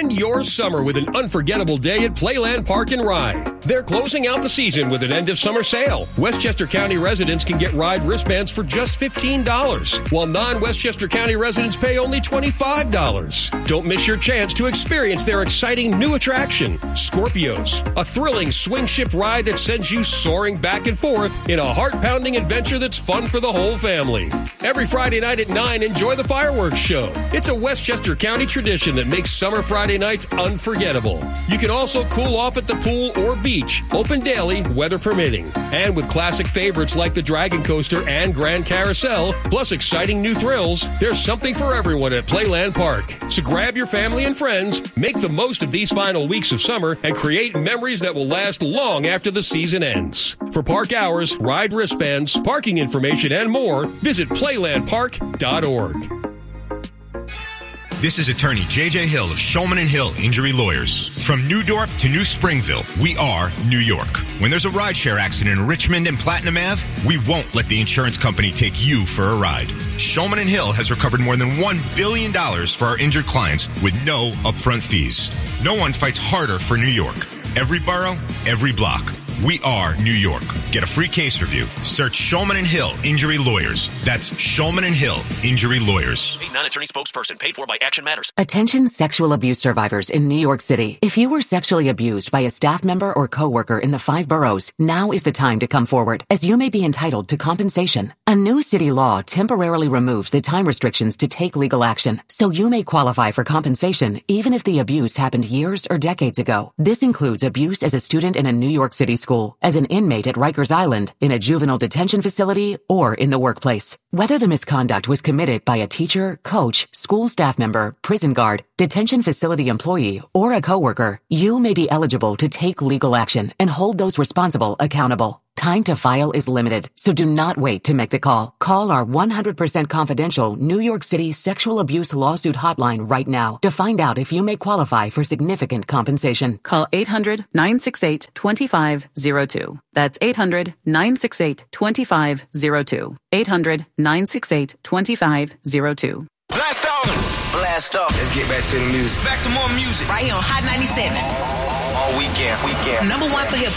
End your summer with an unforgettable day at Playland Park and Ride. They're closing out the season with an end-of-summer sale. Westchester County residents can get ride wristbands for just $15, while non-Westchester County residents pay only $25. Don't miss your chance to experience their exciting new attraction, Scorpios, a thrilling swing ship ride that sends you soaring back and forth in a heart-pounding adventure that's fun for the whole family. Every Friday night at 9, enjoy the fireworks show. It's a Westchester County tradition that makes summer Friday nights unforgettable. You can also cool off at the pool or beach, open daily, weather permitting. And with classic favorites like the Dragon Coaster and Grand Carousel, plus exciting new thrills, there's something for everyone at Playland Park. So grab your family and friends, make the most of these final weeks of summer, and create memories that will last long after the season ends. For park hours, ride wristbands, parking information, and more, visit playlandpark.org. This is attorney J.J. Hill of Shulman & Hill Injury Lawyers. From New Dorp to New Springville, we are New York. When there's a rideshare accident in Richmond and Platinum Ave, we won't let the insurance company take you for a ride. Shulman & Hill has recovered more than $1 billion for our injured clients with no upfront fees. No one fights harder for New York. Every borough, every block. We are New York. Get a free case review. Search Shulman & Hill Injury Lawyers. That's Shulman & Hill Injury Lawyers. A non-attorney spokesperson paid for by Action Matters. Attention sexual abuse survivors in New York City. If you were sexually abused by a staff member or coworker in the 5 boroughs, now is the time to come forward, as you may be entitled to compensation. A new city law temporarily removes the time restrictions to take legal action, so you may qualify for compensation even if the abuse happened years or decades ago. This includes abuse as a student in a New York City school, as an inmate at Rikers Island, in a juvenile detention facility, or in the workplace. Whether the misconduct was committed by a teacher, coach, school staff member, prison guard, detention facility employee, or a coworker, you may be eligible to take legal action and hold those responsible accountable. Time to file is limited, so do not wait to make the call. Call our 100% confidential New York City sexual abuse lawsuit hotline right now to find out if you may qualify for significant compensation. Call 800-968-2502. That's 800-968-2502. 800-968-2502. Blast off! Blast off. Let's get back to the music. Back to more music. Right here on Hot 97. All weekend. #1 for hip